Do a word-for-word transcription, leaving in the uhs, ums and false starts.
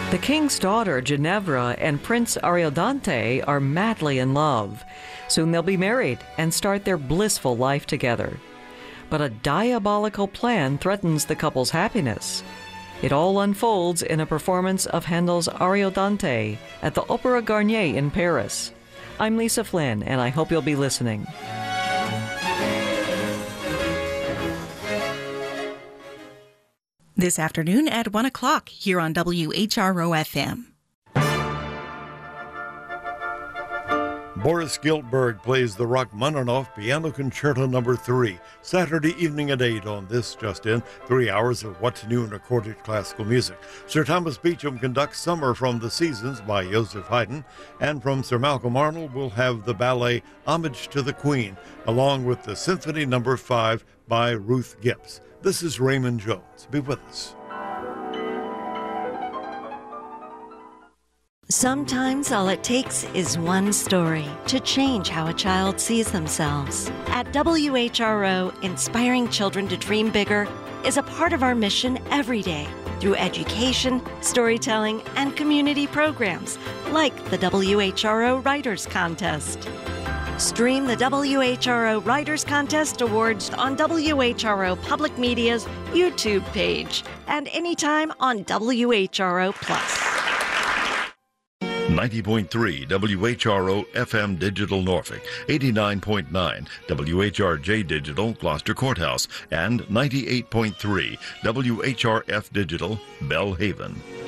The king's daughter, Ginevra, and Prince Ariodante are madly in love. Soon they'll be married and start their blissful life together. But a diabolical plan threatens the couple's happiness. It all unfolds in a performance of Handel's Ariodante at the Opéra Garnier in Paris. I'm Lisa Flynn, and I hope you'll be listening. This afternoon at one o'clock here on W H R O F M. Boris Giltberg plays the Rachmaninoff Piano Concerto number three, Saturday evening at eight on This Just In, three hours of what's new in recorded classical music. Sir Thomas Beecham conducts Summer from the Seasons by Joseph Haydn, and from Sir Malcolm Arnold we'll have the ballet Homage to the Queen, along with the Symphony number five by Ruth Gibbs. This is Raymond Jones. Be with us. Sometimes all it takes is one story to change how a child sees themselves. At W H R O, inspiring children to dream bigger is a part of our mission every day through education, storytelling, and community programs like the W H R O Writers Contest. Stream the W H R O Writers Contest Awards on W H R O Public Media's YouTube page and anytime on W H R O Plus. ninety point three W H R O F M Digital Norfolk, eighty-nine point nine W H R J Digital Gloucester Courthouse, and ninety-eight point three W H R F Digital Bellhaven.